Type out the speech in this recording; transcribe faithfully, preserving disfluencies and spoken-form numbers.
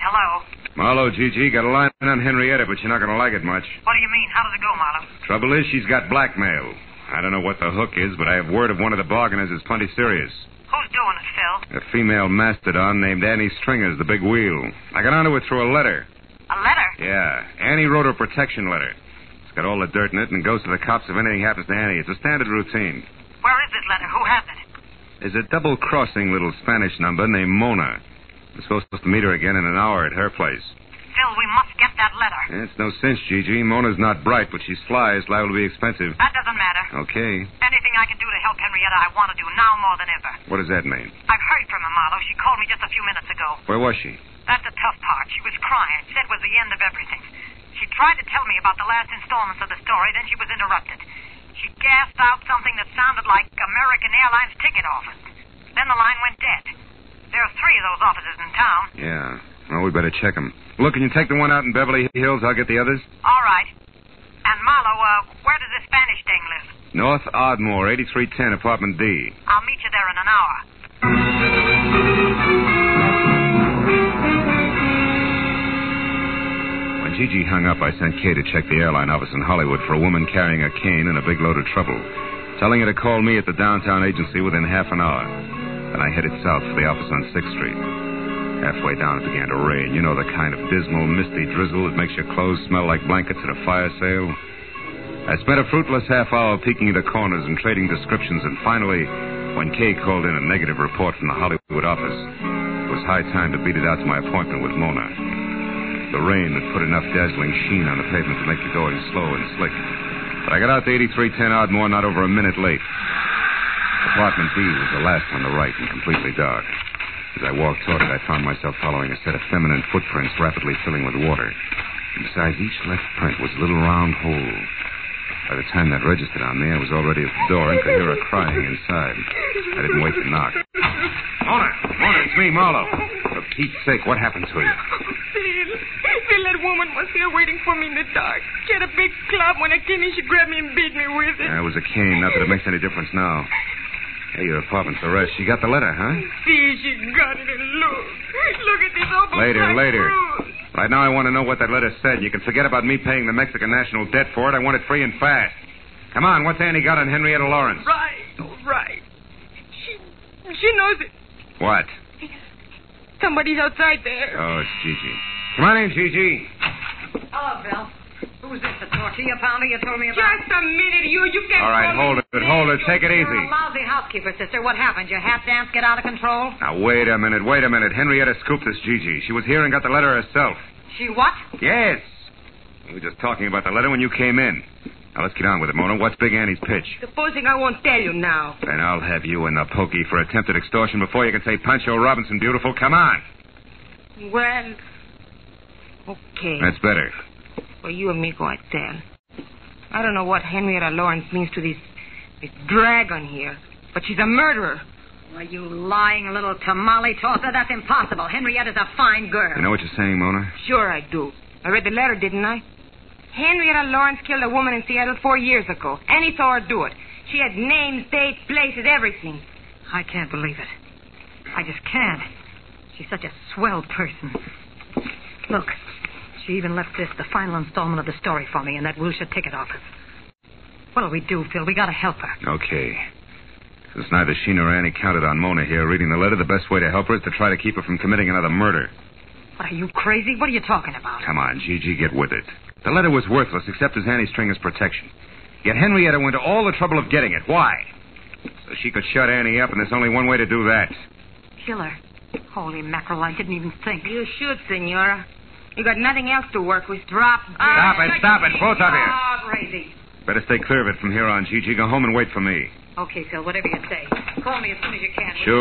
Hello? Marlo, Gigi, got a line on Henrietta, but you're not going to like it much. What do you mean? How does it go, Marlo? Trouble is, she's got blackmail. I don't know what the hook is, but I have word of one of the bargainers is plenty serious. Who's doing it, Phil? A female mastodon named Annie Stringer's the big wheel. I got onto it through a letter. A letter? Yeah. Annie wrote her protection letter. It's got all the dirt in it and goes to the cops if anything happens to Annie. It's a standard routine. Where is this letter? Who has it? There's a double-crossing little Spanish number named Mona. We're supposed to meet her again in an hour at her place. Phil, we must get that letter. Yeah, it's no cinch, Gigi. Mona's not bright, but she's fly. It's liable to be expensive. That doesn't matter. Okay. Anything I can do to help Henrietta, I want to do now more than ever. What does that mean? I've heard from her, Marlo. She called me just a few minutes ago. Where was she? That's the tough part. She was crying. Said it was the end of everything. She tried to tell me about the last installments of the story, then she was interrupted. She gasped out something that sounded like American Airlines ticket office. Then the line went dead. There are three of those offices in town. Yeah. Well, we better check them. Look, can you take the one out in Beverly Hills? I'll get the others. All right. And, Marlo, uh, where does this Spanish dame live? North Ardmore, eighty-three ten, apartment D. I'll meet you there in an hour. When Gigi hung up, I sent Kay to check the airline office in Hollywood for a woman carrying a cane and a big load of trouble, telling her to call me at the downtown agency within half an hour. Then I headed south for the office on sixth street. Halfway down, it began to rain. You know, the kind of dismal, misty drizzle that makes your clothes smell like blankets at a fire sale. I spent a fruitless half hour peeking into corners and trading descriptions, and finally, when Kay called in a negative report from the Hollywood office, it was high time to beat it out to my appointment with Mona. The rain had put enough dazzling sheen on the pavement to make the going slow and slick. But I got out to eighty-three ten Ardmore not over a minute late. Apartment B was the last on the right and completely dark. As I walked toward it, I found myself following a set of feminine footprints rapidly filling with water. And besides each left print was a little round hole. By the time that registered on me, I was already at the door and could hear her crying inside. I didn't wait to knock. Mona! Mona, it's me, Marlo. For Pete's sake, what happened to you? Phil, Phil, that woman was here waiting for me in the dark. She had a big club. When I came in, she grabbed me and beat me with it. Yeah, it was a cane. Not that it makes any difference now. Hey, your apartment's a rest. She got the letter, huh? See, she got it, and look. Look at this awful Later, black later. bruise. Right now, I want to know what that letter said. You can forget about me paying the Mexican national debt for it. I want it free and fast. Come on, what's Annie got on Henrietta Lawrence? Right, oh, right. She, she knows it. What? Somebody's outside there. Oh, it's Gigi. Come on in, Gigi. Hello, Phil. Who's this, the tortilla pounder you told me about? Just a minute, you. You can't... All right, hold it, hold it. Take it You're easy. a lousy housekeeper, sister. What happened? Your hat dance get out of control? Now, wait a minute, wait a minute. Henrietta scooped this Gigi. She was here and got the letter herself. She what? Yes. We were just talking about the letter when you came in. Now, let's get on with it, Mona. What's Big Annie's pitch? Supposing I won't tell you now. Then I'll have you in the pokey for attempted extortion before you can say Pancho Robinson beautiful. Come on. Well, okay. That's better. Well, you and me go, I tell. I don't know what Henrietta Lawrence means to this, this dragon here, but she's a murderer. Are you lying, little tamale tosser? That's impossible. Henrietta's a fine girl. You know what you're saying, Mona? Sure I do. I read the letter, didn't I? Henrietta Lawrence killed a woman in Seattle four years ago. Annie saw her do it. She had names, dates, places, everything. I can't believe it. I just can't. She's such a swell person. Look, she even left this, the final installment of the story for me in that Wilshire ticket office. What'll we do, Phil? We gotta help her. Okay. Since neither she nor Annie counted on Mona here reading the letter, the best way to help her is to try to keep her from committing another murder. What, are you crazy? What are you talking about? Come on, Gigi, get with it. The letter was worthless except as Annie Stringer's protection. Yet Henrietta went to all the trouble of getting it. Why? So she could shut Annie up, and there's only one way to do that. Kill her. Holy mackerel, I didn't even think. You should, Senora. You got nothing else to work with. Drop dead. Stop it, stop it, both of you. Oh, crazy. Better stay clear of it from here on, Gigi. Go home and wait for me. Okay, Phil, whatever you say. Call me as soon as you can. Sure.